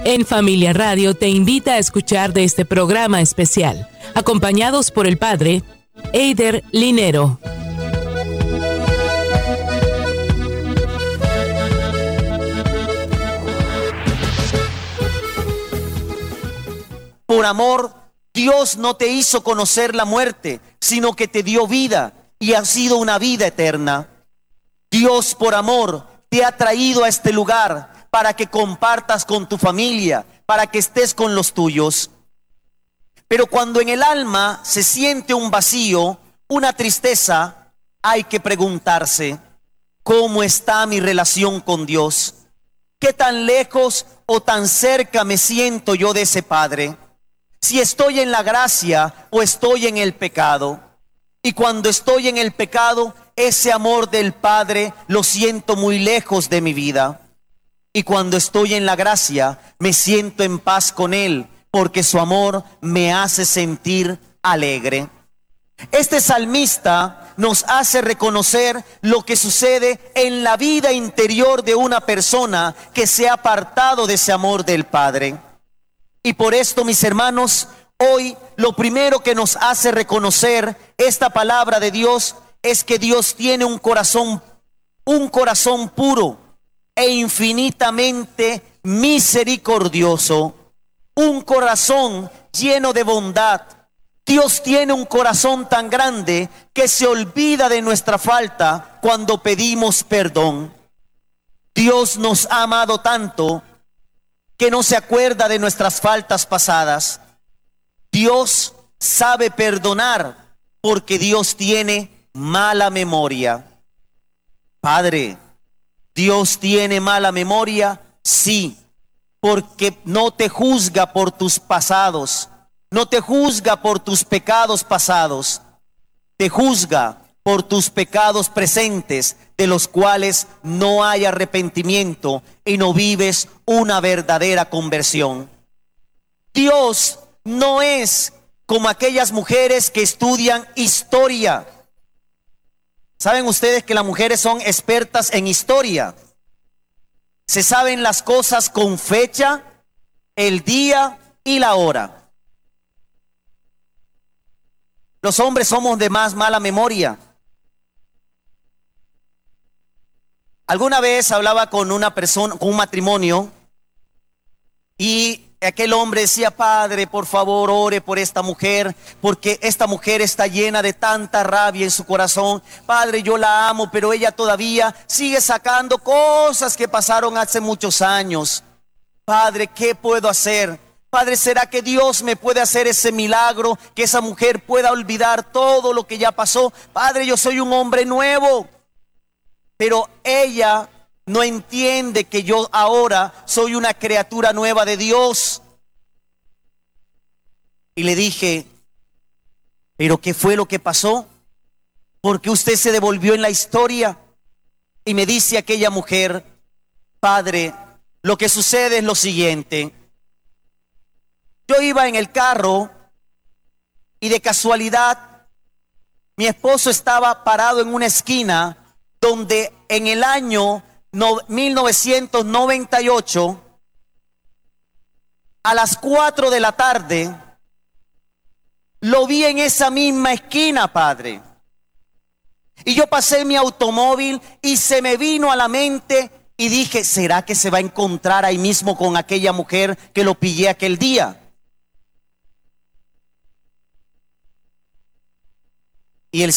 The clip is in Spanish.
En Familia Radio te invita a escuchar de este programa especial, acompañados por el padre Eider Linero. Por amor, Dios no te hizo conocer la muerte, sino que te dio vida y ha sido una vida eterna. Dios, por amor, te ha traído a este lugar para que compartas con tu familia, para que estés con los tuyos. Pero cuando en el alma se siente un vacío, una tristeza, hay que preguntarse, ¿cómo está mi relación con Dios? ¿Qué tan lejos o tan cerca me siento yo de ese Padre? Si estoy en la gracia o estoy en el pecado. Y cuando estoy en el pecado, ese amor del Padre lo siento muy lejos de mi vida. Y cuando estoy en la gracia, me siento en paz con Él, porque su amor me hace sentir alegre. Este salmista nos hace reconocer lo que sucede en la vida interior de una persona que se ha apartado de ese amor del Padre. Y por esto, mis hermanos, hoy lo primero que nos hace reconocer esta palabra de Dios es que Dios tiene un corazón puro e infinitamente misericordioso, un corazón lleno de bondad. Dios tiene un corazón tan grande que se olvida de nuestra falta cuando pedimos perdón. Dios nos ha amado tanto que no se acuerda de nuestras faltas pasadas. Dios sabe perdonar porque Dios tiene mala memoria. Padre, ¿Dios tiene mala memoria? Sí, porque no te juzga por tus pasados, no te juzga por tus pecados pasados, te juzga por tus pecados presentes, de los cuales no hay arrepentimiento y no vives una verdadera conversión. Dios no es como aquellas mujeres que estudian historia. ¿Saben ustedes que las mujeres son expertas en historia? Se saben las cosas con fecha, el día y la hora. Los hombres somos de más mala memoria. Alguna vez hablaba con una persona, con un matrimonio, y aquel hombre decía: Padre, por favor, ore por esta mujer, porque esta mujer está llena de tanta rabia en su corazón. Padre, yo la amo, pero ella todavía sigue sacando cosas que pasaron hace muchos años. Padre, ¿qué puedo hacer? Padre, ¿será que Dios me puede hacer ese milagro, que esa mujer pueda olvidar todo lo que ya pasó? Padre, yo soy un hombre nuevo. Pero ella no entiende que yo ahora soy una criatura nueva de Dios. Y le dije: ¿pero qué fue lo que pasó? ¿Por qué usted se devolvió en la historia? Y me dice aquella mujer: Padre, lo que sucede es lo siguiente. Yo iba en el carro y de casualidad mi esposo estaba parado en una esquina donde en el año 1998, a las 4 de la tarde, lo vi en esa misma esquina, Padre. Y yo pasé mi automóvil y se me vino a la mente y dije: ¿será que se va a encontrar ahí mismo con aquella mujer que lo pillé aquel día?